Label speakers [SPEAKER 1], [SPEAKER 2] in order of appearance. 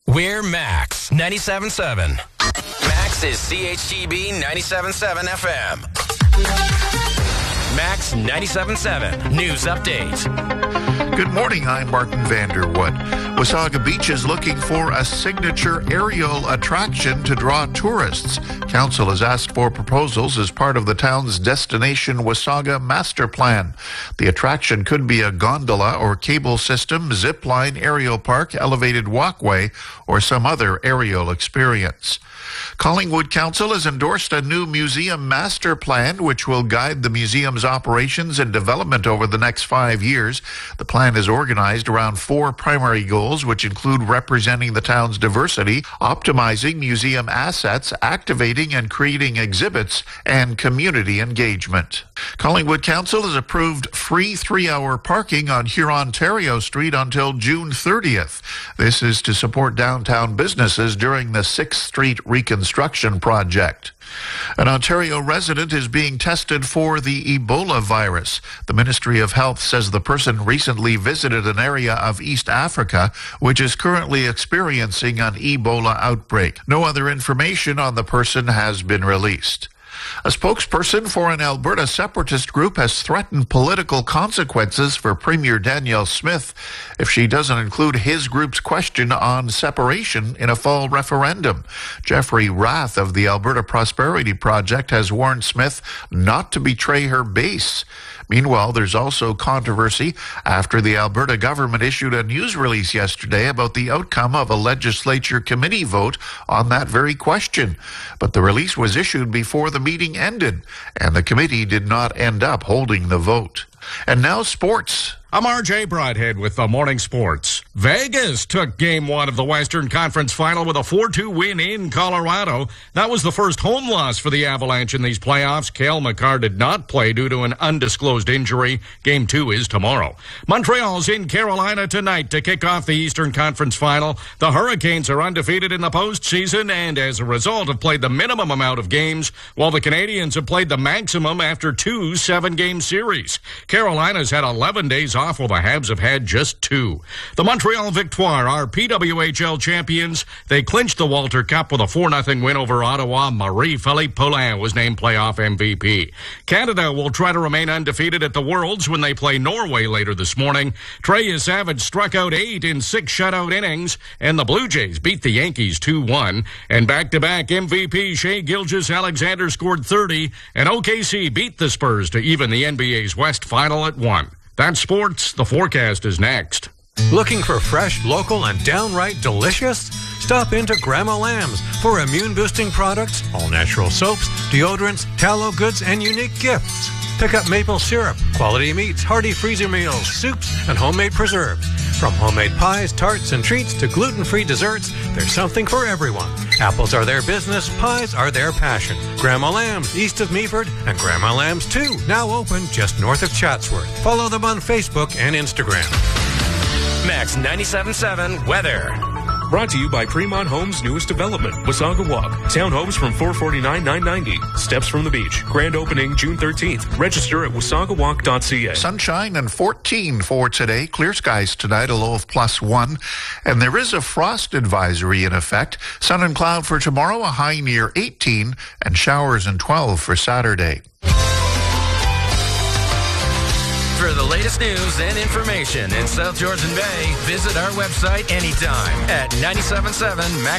[SPEAKER 1] We're Max 97.7. Max is CHTB 97.7 FM. Max 97.7 News Update.
[SPEAKER 2] Good morning, I'm Martin Vanderwood. Wasaga Beach is looking for a signature aerial attraction to draw tourists. Council has asked for proposals as part of the town's Destination Wasaga Master Plan. The attraction could be a gondola or cable system, zip line, aerial park, elevated walkway, or some other aerial experience. Collingwood Council has endorsed a new museum master plan which will guide the museum's operations and development over the next 5 years. The plan is organized around 4 primary goals, which include representing the town's diversity, optimizing museum assets, activating and creating exhibits, and community engagement. Collingwood Council has approved free 3-hour parking on Hurontario Street until June 30th. This is to support downtown businesses during the 6th Street reconstruction project. An Ontario resident is being tested for the Ebola virus. The Ministry of Health says the person recently visited an area of East Africa which is currently experiencing an Ebola outbreak. No other information on the person has been released. A spokesperson for an Alberta separatist group has threatened political consequences for Premier Danielle Smith if she doesn't include his group's question on separation in a fall referendum. Jeffrey Rath of the Alberta Prosperity Project has warned Smith not to betray her base. Meanwhile, there's also controversy after the Alberta government issued a news release yesterday about the outcome of a legislature committee vote on that very question. But the release was issued before the meeting ended, and the committee did not end up holding the vote. And now sports.
[SPEAKER 3] I'm RJ Broadhead with the Morning Sports. Vegas took Game 1 of the Western Conference Final with a 4-2 win in Colorado. That was the first home loss for the Avalanche in these playoffs. Cale Makar did not play due to an undisclosed injury. Game 2 is tomorrow. Montreal's in Carolina tonight to kick off the Eastern Conference Final. The Hurricanes are undefeated in the postseason and as a result have played the minimum amount of games, while the Canadians have played the maximum after 2 7-game series. Carolina's had 11 days off while the Habs have had just 2. The Montreal Victoire are PWHL champions. They clinched the Walter Cup with a 4-0 win over Ottawa. Marie-Philippe Poulin was named playoff MVP. Canada will try to remain undefeated at the Worlds when they play Norway later this morning. Trey Savage struck out 8 in 6 shutout innings, and the Blue Jays beat the Yankees 2-1. And back-to-back MVP Shai Gilgeous-Alexander scored 30, and OKC beat the Spurs to even the NBA's West Final at 1. That's sports. The forecast is next.
[SPEAKER 4] Looking for fresh, local, and downright delicious? Stop into Grandma Lamb's for immune-boosting products, all-natural soaps, deodorants, tallow goods, and unique gifts. Pick up maple syrup, quality meats, hearty freezer meals, soups, and homemade preserves. From homemade pies, tarts, and treats to gluten-free desserts, there's something for everyone. Apples are their business, pies are their passion. Grandma Lamb's, east of Meaford, and Grandma Lamb's 2, now open just north of Chatsworth. Follow them on Facebook and Instagram.
[SPEAKER 1] Max 97.7 weather.
[SPEAKER 5] Brought to you by Fremont Homes' newest development, Wasaga Walk. Townhomes from $449,990. Steps from the beach. Grand opening June 13th. Register at wasagawalk.ca.
[SPEAKER 2] Sunshine and 14 for today. Clear skies tonight, a low of +1. And there is a frost advisory in effect. Sun and cloud for tomorrow, a high near 18, and showers and 12 for Saturday.
[SPEAKER 1] For the latest news and information in South Georgian Bay, visit our website anytime at 97.7 Max.